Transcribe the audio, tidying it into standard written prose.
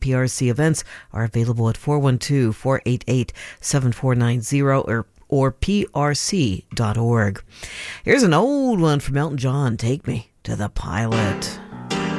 PRC events are available at 412-488-7490 or prc.org. Here's an old one from Elton John, Take Me to the Pilot.